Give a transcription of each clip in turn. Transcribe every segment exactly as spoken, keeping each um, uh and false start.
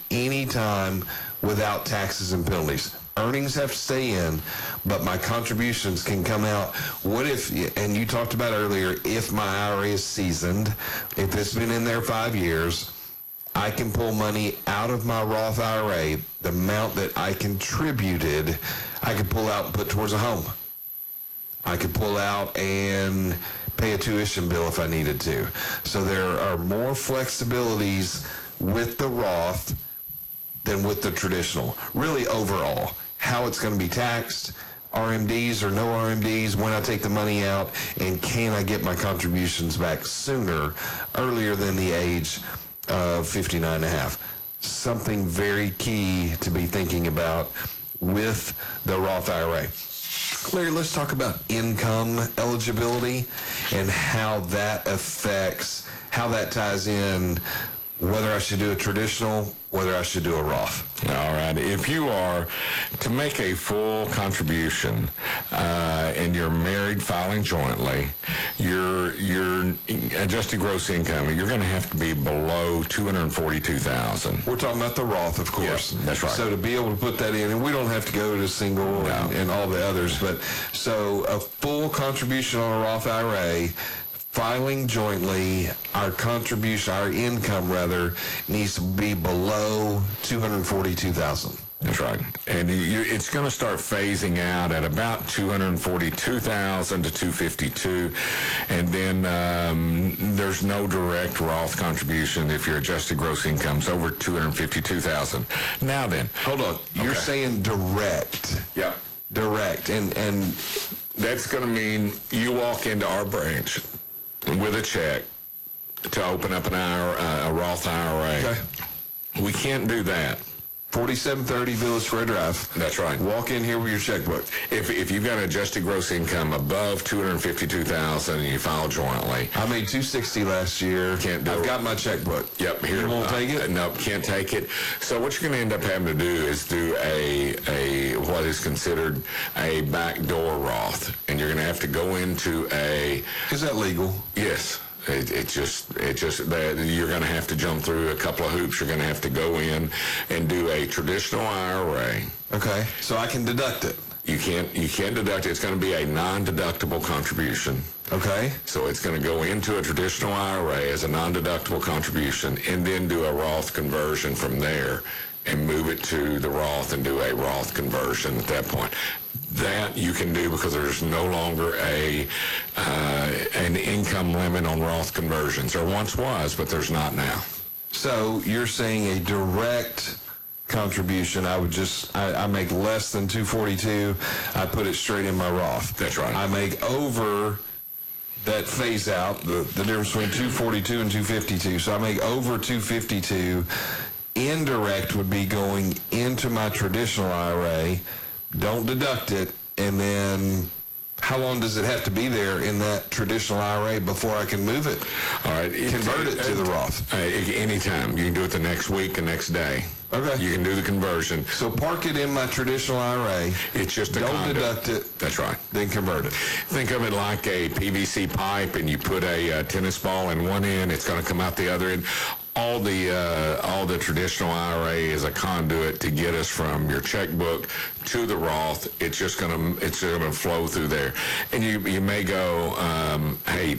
any time without taxes and penalties. Earnings have to stay in, but my contributions can come out. What if, and you talked about earlier, if my I R A is seasoned, if it's been in there five years, I can pull money out of my Roth I R A, the amount that I contributed, I could pull out and put towards a home. I could pull out and pay a tuition bill if I needed to. So there are more flexibilities with the Roth than with the traditional. Really, overall, how it's going to be taxed, R M Ds or no R M Ds, when I take the money out, and can I get my contributions back sooner, earlier than the age of fifty-nine and a half. Something very key to be thinking about with the Roth I R A. Larry, let's talk about income eligibility and how that affects, how that ties in, whether I should do a traditional, whether I should do a Roth. All right. If you are to make a full contribution uh, and you're married filing jointly, your your adjusted gross income, you're going to have to be below two hundred forty-two thousand dollars. We're talking about the Roth, of course. Yes, that's right. So to be able to put that in, and we don't have to go to single No. and, and all the others, but so a full contribution on a Roth I R A, filing jointly, our contribution, our income rather, needs to be below two hundred forty-two thousand dollars. That's right. And you, it's going to start phasing out at about two hundred forty-two thousand to two hundred fifty-two thousand. And then um, there's no direct Roth contribution if your adjusted gross income's over two hundred fifty-two thousand. Now then. Hold on. You're Okay. saying direct. Yeah. Direct. And, and That's going to mean you walk into our branch with a check to open up an I R A, uh, a Roth I R A. okay. We can't do that. forty-seven thirty Village Square Drive. That's right. Walk in here with your checkbook. If if you've got an adjusted gross income above two hundred fifty-two thousand dollars and you file jointly, I made two hundred sixty dollars last year. Can't do I've it. got my checkbook. Yep, here. You won't uh, take it? No, can't take it. So what you're going to end up having to do is do a a what is considered a backdoor Roth, and you're going to have to go into a Is that legal? yes. It, it just, it just, that you're going to have to jump through a couple of hoops. You're going to have to go in and do a traditional I R A. Okay. So I can deduct it. You can't, you can't deduct it. It's going to be a non-deductible contribution. Okay. So it's going to go into a traditional I R A as a non-deductible contribution, and then do a Roth conversion from there and move it to the Roth and do a Roth conversion at that point. That you can do because there's no longer a uh, an income limit on Roth conversions. There once was, but there's not now. So you're saying a direct contribution, I would just, I, I make less than two hundred forty-two, I put it straight in my Roth. That's right. I make over that phase out, the, the difference between two hundred forty-two and two hundred fifty-two. So I make over two hundred fifty-two. Indirect would be going into my traditional I R A, don't deduct it, and then how long does it have to be there in that traditional I R A before I can move it? All right. Convert it to the Roth. Uh, anytime. You can do it the next week, the next day. Okay. You can do the conversion. So park it in my traditional I R A. It's just a Don't conduit. deduct it. That's right. Then convert it. Think of it like a P V C pipe, and you put a uh, tennis ball in one end, it's going to come out the other end. All the uh, all the traditional I R A is a conduit to get us from your checkbook to the Roth. It's just going to it's going to flow through there, and you you may go, um, hey,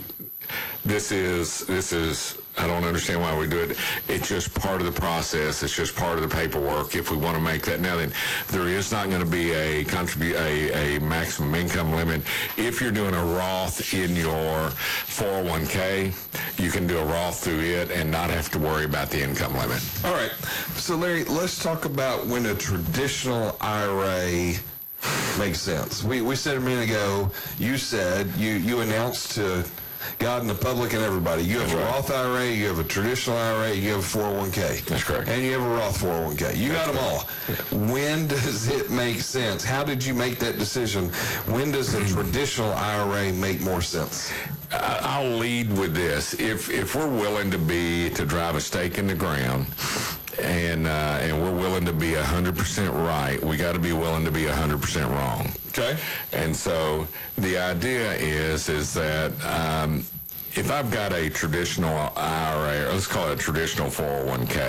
this is this is. I don't understand why we do it. It's just part of the process. It's just part of the paperwork. If we want to make that now, then there is not going to be a contribute a, a maximum income limit. If you're doing a Roth in your four oh one k, you can do a Roth through it and not have to worry about the income limit. All right. So, Larry, let's talk about when a traditional I R A makes sense. We we said a minute ago, you said, you, you announced to God and the public and everybody, you have That's a right. Roth I R A, you have a traditional I R A, you have a four oh one k. That's correct. And you have a Roth four oh one k. You got them all. When does it make sense? How did you make that decision? When does a traditional I R A make more sense? I- I'll lead with this. If if we're willing to be to drive a stake in the ground, and uh, and we're willing to be one hundred percent right, we got to be willing to be one hundred percent wrong. Okay. And so the idea is is that um, if I've got a traditional I R A, or let's call it a traditional four oh one k,